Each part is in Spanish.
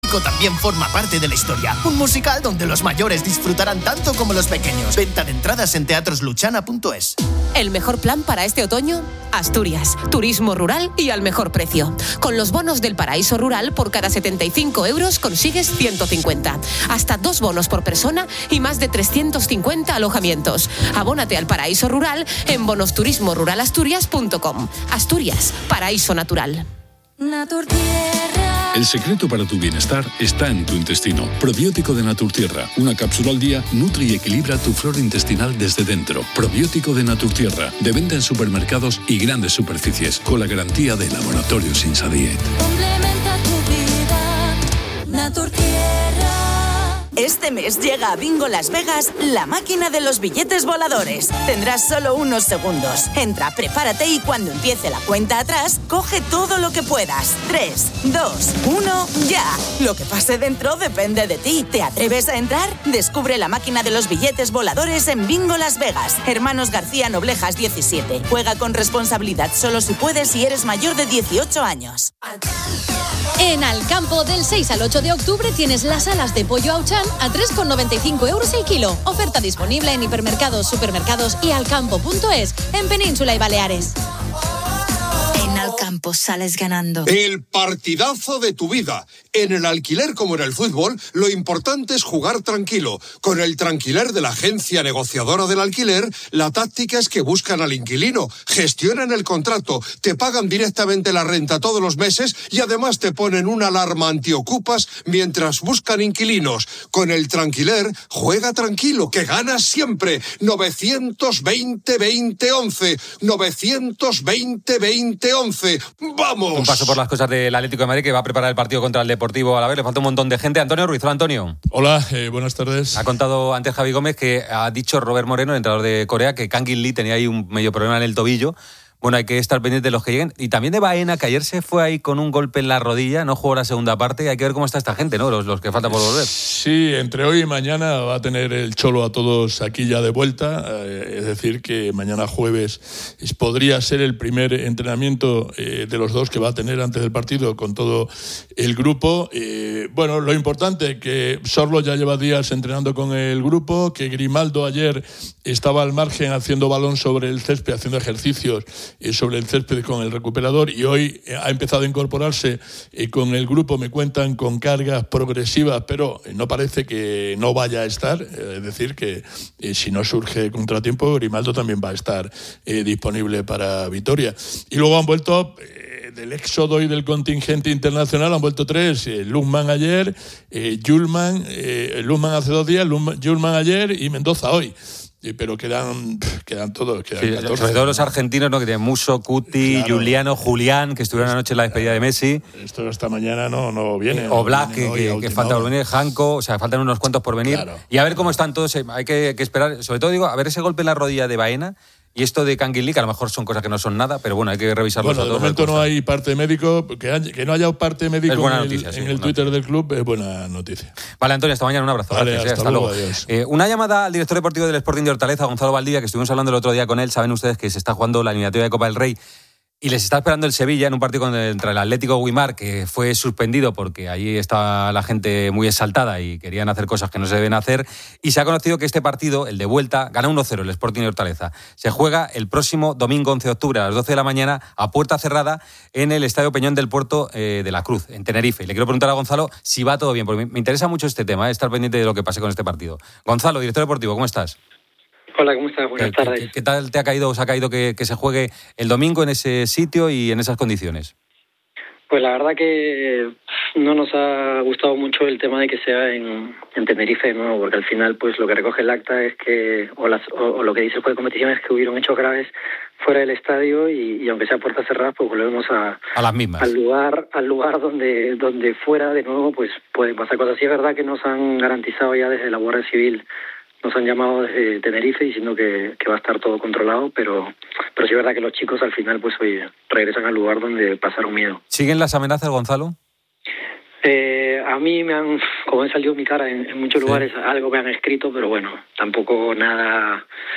Villancico también forma parte de la historia. Un musical donde los mayores disfrutarán tanto como los pequeños. Venta de entradas en teatrosluchana.es. ¿El mejor plan para este otoño? Asturias, turismo rural y al mejor precio. Con los bonos del Paraíso Rural, por cada 75 euros consigues 150. Hasta 2 bonos por persona y más de 350 alojamientos. Abónate al Paraíso Rural en bonosturismoruralasturias.com. Asturias, paraíso natural. El secreto para tu bienestar está en tu intestino. Probiótico de Naturtierra. Una cápsula al día nutre y equilibra tu flora intestinal desde dentro. Probiótico de Naturtierra. De venta en supermercados y grandes superficies. Con la garantía de Laboratorio Sinsadiet. Complementa tu vida, Naturtierra. Este mes llega a Bingo Las Vegas la máquina de los billetes voladores. Tendrás solo unos segundos. Entra, prepárate y cuando empiece la cuenta atrás, coge todo lo que puedas. 3, 2, 1, ya. Lo que pase dentro depende de ti. ¿Te atreves a entrar? Descubre la máquina de los billetes voladores en Bingo Las Vegas. Hermanos García Noblejas 17. Juega con responsabilidad solo si puedes y eres mayor de 18 años. En Alcampo, del 6 al 8 de octubre tienes las alas de pollo Auchan a 3,95 euros el kilo. Oferta disponible en hipermercados, supermercados y alcampo.es en Península y Baleares. En Alcampo sales ganando. El partidazo de tu vida. En el alquiler como en el fútbol, lo importante es jugar tranquilo. Con el Tranquiler de la agencia negociadora del alquiler, la táctica es que buscan al inquilino, gestionan el contrato, te pagan directamente la renta todos los meses y además te ponen una alarma antiocupas mientras buscan inquilinos. Con el Tranquiler, juega tranquilo, que ganas siempre. 920-20-11. 920-20-11. ¡Vamos! Un paso por las cosas del Atlético de Madrid, que va a preparar el partido contra el Deportivo Alavés. Le falta un montón de gente. Antonio Ruiz. Hola, Antonio. Hola, buenas tardes. Ha contado antes Javi Gómez que ha dicho Robert Moreno, el entrenador de Corea, que Kang In Lee tenía ahí un medio problema en el tobillo. Bueno, hay que estar pendiente de los que lleguen. Y también de Baena, que ayer se fue ahí con un golpe en la rodilla, no jugó la segunda parte. Hay que ver cómo está esta gente, ¿no? Los que faltan por volver. Sí, entre hoy y mañana va a tener el Cholo a todos aquí ya de vuelta. Es decir, que mañana jueves podría ser el primer entrenamiento de los dos que va a tener antes del partido con todo el grupo. Bueno, lo importante, que Sorlo ya lleva días entrenando con el grupo, que Grimaldo ayer estaba al margen haciendo balón sobre el césped, haciendo ejercicios sobre el césped con el recuperador, y hoy ha empezado a incorporarse con el grupo. Me cuentan con cargas progresivas, pero no parece que no vaya a estar. Es decir, que si no surge contratiempo, Grimaldo también va a estar disponible para Vitoria. Y luego han vuelto del éxodo y del contingente internacional, han vuelto 3: Luzman ayer, Yulman hace 2 días, Yulman ayer y Mendoza hoy. Pero quedan todos, quedan 14. Sobre todo los argentinos, ¿no? Que tienen Musso, Cuti, claro, Giuliano, Julián, que estuvieron anoche en la despedida de Messi. Esto hasta mañana no viene. Oblak, que falta por venir, Janko, o sea, faltan unos cuantos por venir. Claro. Y a ver cómo están todos, hay que esperar. Sobre todo, digo, a ver ese golpe en la rodilla de Baena. Y esto de Kang In Lee, que a lo mejor son cosas que no son nada, pero bueno, hay que revisarlo. Bueno, de momento no hay parte médico. Que no haya parte médico en el Twitter del club es buena noticia. Vale, Antonio, hasta mañana, un abrazo. Vale, gracias, hasta luego. Adiós. Una llamada al director deportivo del Sporting de Hortaleza, Gonzalo Valdivia, que estuvimos hablando el otro día con él. Saben ustedes que se está jugando la eliminatoria de Copa del Rey y les está esperando el Sevilla en un partido contra el Atlético Guimar, que fue suspendido porque allí estaba la gente muy exaltada y querían hacer cosas que no se deben hacer. Y se ha conocido que este partido, el de vuelta, gana 1-0 el Sporting de Hortaleza. Se juega el próximo domingo 11 de octubre a las 12 de la mañana a puerta cerrada en el Estadio Peñón del Puerto de la Cruz, en Tenerife. Y le quiero preguntar a Gonzalo si va todo bien, porque me interesa mucho este tema, estar pendiente de lo que pase con este partido. Gonzalo, director deportivo, ¿cómo estás? Hola, ¿cómo estás? Buenas tardes. ¿Qué tal te ha caído, os ha caído que se juegue el domingo en ese sitio y en esas condiciones? Pues la verdad que no nos ha gustado mucho el tema de que sea en Tenerife, ¿no? Porque al final pues lo que recoge el acta es que, o lo que dice el juez de competición es que hubieron hechos graves fuera del estadio y aunque sea puertas cerradas, pues volvemos a las mismas. Al lugar donde fuera de nuevo pues pueden pasar cosas. Sí es verdad que nos han garantizado ya desde la Guardia Civil, nos han llamado desde Tenerife diciendo que va a estar todo controlado, pero sí es verdad que los chicos al final pues hoy regresan al lugar donde pasaron miedo. ¿Siguen las amenazas, Gonzalo? A mí como he salido mi cara en muchos lugares, algo me han escrito, pero bueno, tampoco nada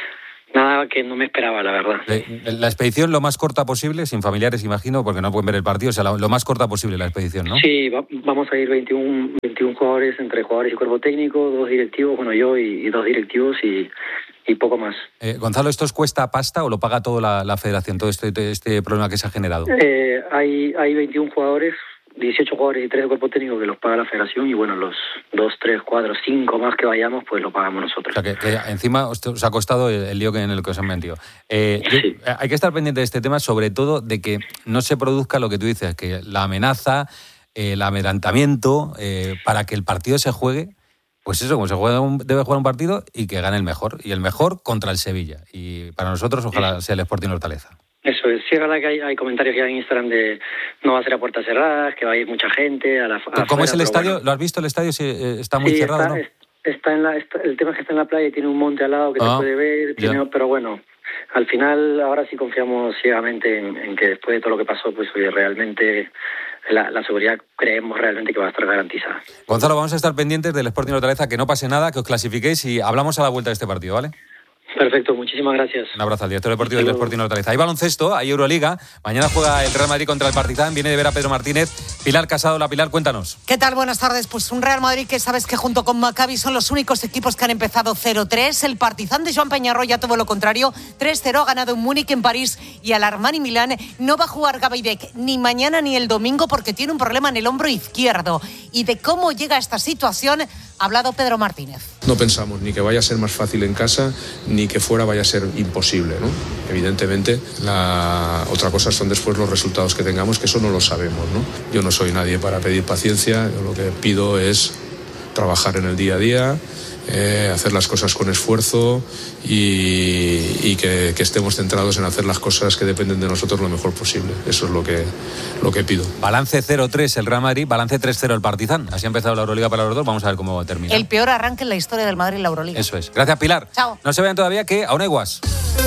Nada que no me esperaba, la verdad. La expedición lo más corta posible, sin familiares, imagino, porque no pueden ver el partido, o sea, lo más corta posible la expedición, ¿no? Sí, vamos a ir 21 jugadores, entre jugadores y cuerpo técnico, 2 directivos, bueno, yo y 2 directivos y poco más. Gonzalo, ¿esto os cuesta pasta o lo paga toda la federación, todo este problema que se ha generado? Hay 21 jugadores, 18 jugadores y 3 de cuerpo técnico que los paga la federación y bueno, los 2, 3, 4, 5 más que vayamos, pues lo pagamos nosotros. O sea, que encima os ha costado el lío en el que os han metido. Sí. Hay que estar pendiente de este tema, sobre todo de que no se produzca lo que tú dices, que la amenaza, el amedrentamiento, para que el partido se juegue, pues eso, como debe jugar un partido y que gane el mejor. Y el mejor contra el Sevilla. Y para nosotros, ojalá sea el Sporting Hortaleza. Eso es. Sí, es verdad que hay comentarios ya en Instagram de no va a ser a puertas cerradas, que va a ir mucha gente. ¿Cómo es el estadio? Bueno. ¿Lo has visto el estadio? Si está muy cerrado, ¿no? El tema es que está en la playa y tiene un monte al lado que se puede ver, pero bueno, al final ahora sí confiamos ciegamente en que después de todo lo que pasó, pues realmente la seguridad creemos realmente que va a estar garantizada. Gonzalo, vamos a estar pendientes del Sporting Hortaleza, que no pase nada, que os clasifiquéis y hablamos a la vuelta de este partido, ¿vale? Perfecto, muchísimas gracias. Un abrazo al director deportivo del Sporting Hortaleza. Hay baloncesto, hay Euroliga. Mañana juega el Real Madrid contra el Partizan. Viene de ver a Pedro Martínez. Pilar Casado, Pilar, cuéntanos. ¿Qué tal? Buenas tardes. Pues un Real Madrid que sabes que junto con Maccabi son los únicos equipos que han empezado 0-3. El Partizan de Joan Peñarroya tuvo lo contrario. 3-0 ha ganado en Múnich, en París y al Armani Milán. No va a jugar Gabaidek ni mañana ni el domingo porque tiene un problema en el hombro izquierdo. Y de cómo llega a esta situación ha hablado Pedro Martínez. No pensamos ni que vaya a ser más fácil en casa, ni que fuera vaya a ser imposible, ¿no? Evidentemente, otra cosa son después los resultados que tengamos, que eso no lo sabemos, ¿no? Yo no soy nadie para pedir paciencia, yo lo que pido es trabajar en el día a día, hacer las cosas con esfuerzo y que estemos centrados en hacer las cosas que dependen de nosotros lo mejor posible. Eso es lo que pido. Balance 0-3 el Real Madrid, balance 3-0 el Partizan. Así ha empezado la Euroliga para los dos. Vamos a ver cómo termina. El peor arranque en la historia del Madrid en la Euroliga. Eso es. Gracias, Pilar. Chao. No se vayan todavía, que aún hay guas.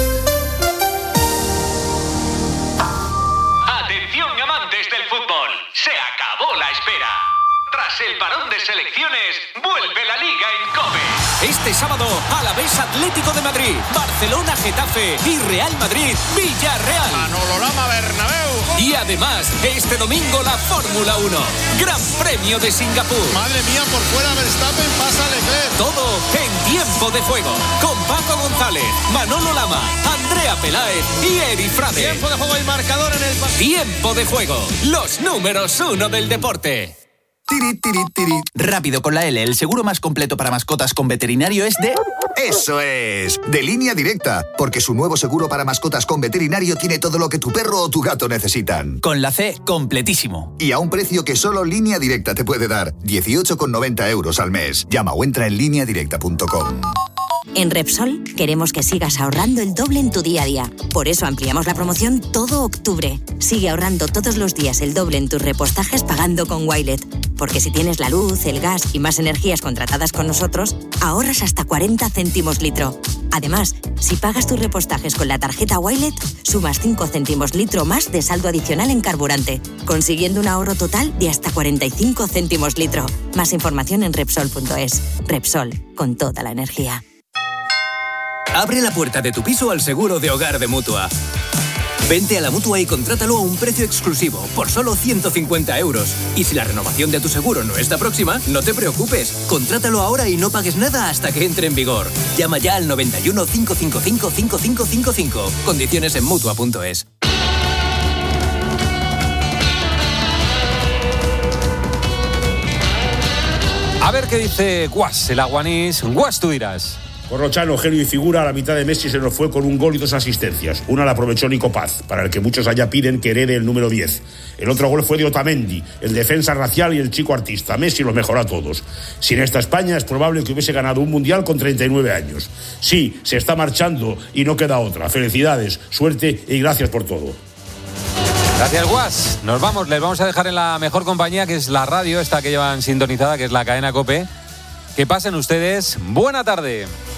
Atención, amantes del fútbol. Se acabó la espera. Tras el parón de selecciones, vuelve la Liga en COPE. Este sábado, Alavés Atlético de Madrid, Barcelona Getafe y Real Madrid Villarreal. Manolo Lama Bernabéu. Y además, este domingo la Fórmula 1, Gran Premio de Singapur. Madre mía, por fuera Verstappen, pasa Leclerc. Todo en Tiempo de Juego, con Paco González, Manolo Lama, Andrea Peláez y Eri Frade. Tiempo de juego y marcador en el... Tiempo de Juego, los números 1 del deporte. Tiri, tiri, tiri. Rápido con la L, el seguro más completo para mascotas con veterinario es de... ¡Eso es! De Línea Directa, porque su nuevo seguro para mascotas con veterinario tiene todo lo que tu perro o tu gato necesitan. Con la C, completísimo. Y a un precio que solo Línea Directa te puede dar, 18,90 € al mes. Llama o entra en lineadirecta.com. En Repsol queremos que sigas ahorrando el doble en tu día a día. Por eso ampliamos la promoción todo octubre. Sigue ahorrando todos los días el doble en tus repostajes pagando con Wilet. Porque si tienes la luz, el gas y más energías contratadas con nosotros, ahorras hasta 40 céntimos litro. Además, si pagas tus repostajes con la tarjeta Wilet, sumas 5 céntimos litro más de saldo adicional en carburante, consiguiendo un ahorro total de hasta 45 céntimos litro. Más información en Repsol.es. Repsol, con toda la energía. Abre la puerta de tu piso al seguro de hogar de Mutua. Vente a la Mutua y contrátalo a un precio exclusivo, por solo 150 €. Y si la renovación de tu seguro no está próxima, no te preocupes. Contrátalo ahora y no pagues nada hasta que entre en vigor. Llama ya al 91 555 5555. Condiciones en Mutua.es. A ver qué dice Guas, el aguanís. Guas, tú dirás. Corrochano, genio y figura, a la mitad de Messi se nos fue con un gol y 2 asistencias. Una la aprovechó Nico Paz, para el que muchos allá piden que herede el número 10. El otro gol fue de Otamendi, el defensa racial y el chico artista. Messi los mejoró a todos. Sin esta España es probable que hubiese ganado un mundial con 39 años. Sí, se está marchando y no queda otra. Felicidades, suerte y gracias por todo. Gracias, Guas. Nos vamos, les vamos a dejar en la mejor compañía, que es la radio, esta que llevan sintonizada, que es la cadena COPE. Que pasen ustedes buena tarde.